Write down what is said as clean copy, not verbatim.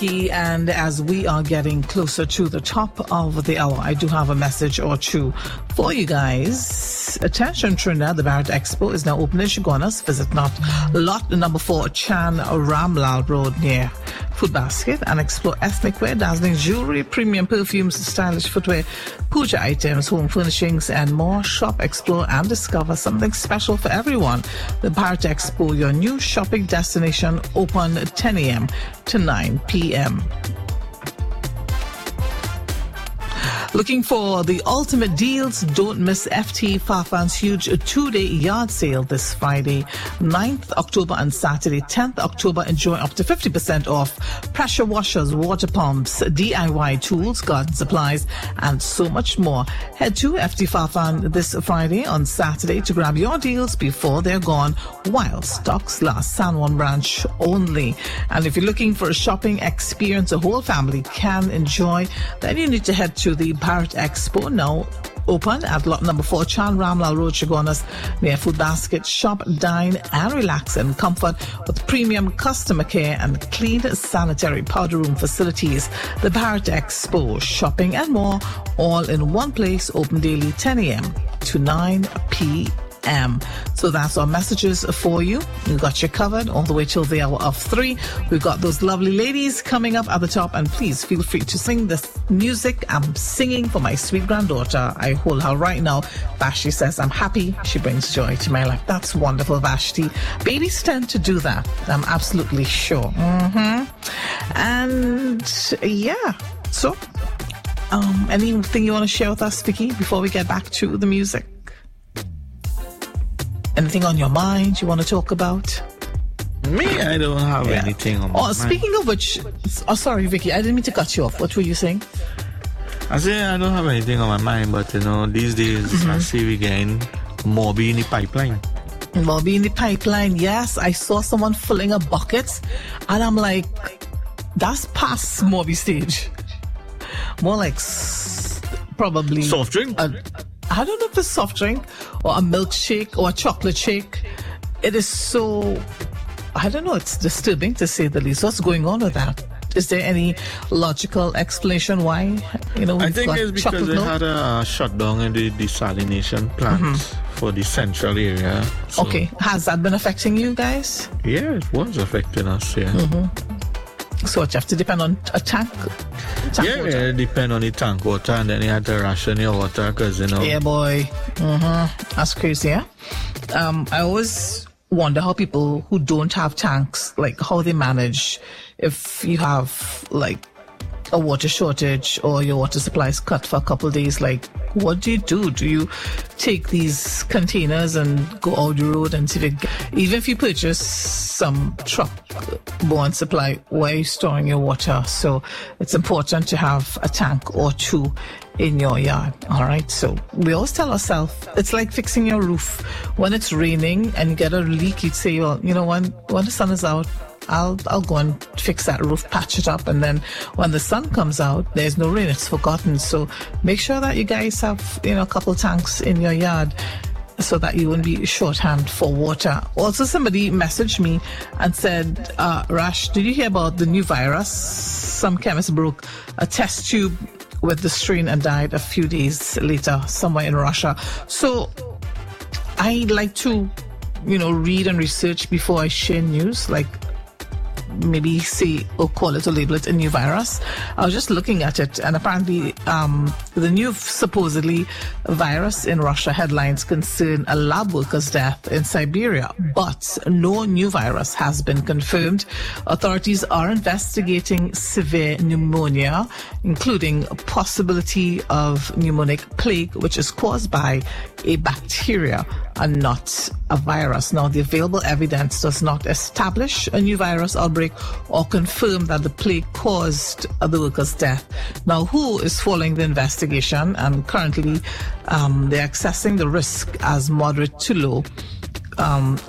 And as we are getting closer to the top of the hour, I do have a message or two for you guys. Attention Trinidad, the Barrett Expo is now open in Chaguanas. Visit lot number 4, Chan Ramlal Road near Food Basket and explore ethnic wear, dazzling jewelry, premium perfumes, stylish footwear, puja items, home furnishings and more. Shop, explore and discover something special for everyone. The Barrett Expo, your new shopping destination, open 10 a.m. to 9 p.m. Looking for the ultimate deals? Don't miss FT Fafan's huge 2-day yard sale this Friday, 9th October and Saturday, 10th October. Enjoy up to 50% off pressure washers, water pumps, DIY tools, garden supplies, and so much more. Head to FT Fafan this Friday on Saturday to grab your deals before they're gone while stocks last. San Juan branch only. And if you're looking for a shopping experience a whole family can enjoy, then you need to head to the Barrett Expo, now open at lot number 4, Chan Ramlal Road, Chaguanas, near Food Basket. Shop, dine and relax in comfort with premium customer care and clean sanitary powder room facilities. The Barrett Expo, shopping and more, all in one place, open daily 10 a.m. to 9 p.m. So that's our messages for you. We've got you covered all the way till the hour of 3. We've got those lovely ladies coming up at the top, and please feel free to sing this music. I'm singing for my sweet granddaughter. I hold her right now. Vashti says, I'm happy. She brings joy to my life. That's wonderful, Vashti. Babies tend to do that. I'm absolutely sure. And yeah, so anything you want to share with us, Vicky, before we get back to the music? Anything on your mind you want to talk about? Me, I don't have anything on my mind. Speaking of which, sorry, Vicky, I didn't mean to cut you off. What were you saying? I say I don't have anything on my mind, but these days I see we getting more in the pipeline. More in the pipeline, yes. I saw someone filling a bucket, and I'm like, that's past Morby stage. More like probably soft drink. I don't know if it's soft drink or a milkshake or a chocolate shake. It is so, I don't know, it's disturbing to say the least. What's going on with that? Is there any logical explanation why, I think it's because they had a shutdown in the desalination plant for the central area. So. Okay. Has that been affecting you guys? Yeah, it was affecting us, yeah. So what, you have to depend on a tank water? Yeah, depend on the tank water, and then you have to ration your water because, Yeah, boy. That's crazy, yeah? I always wonder how people who don't have tanks, like how they manage if you have like a water shortage or your water supply is cut for a couple of days. Like, what do you do? Do you take these containers and go out the road and see if even if you purchase some truck-borne supply, where are you storing your water? So it's important to have a tank or two in your yard. All right. So we always tell ourselves it's like fixing your roof. When it's raining and you get a leak, you'd say, well, when the sun is out, I'll go and fix that roof, patch it up, and then when the sun comes out, there's no rain, it's forgotten. So make sure that you guys have, a couple tanks in your yard so that you won't be shorthand for water. Also, somebody messaged me and said, Rash, did you hear about the new virus? Some chemist broke a test tube with the strain and died a few days later somewhere in Russia. So I like to, read and research before I share news, like maybe say or call it or label it a new virus. I was just looking at it, and apparently the new supposedly virus in Russia headlines concern a lab worker's death in Siberia, but no new virus has been confirmed. Authorities are investigating severe pneumonia, including a possibility of pneumonic plague, which is caused by a bacteria and not a virus. Now, the available evidence does not establish a new virus outbreak or confirm that the plague caused the worker's death. Now, WHO is following the investigation, and currently they're assessing the risk as moderate to low.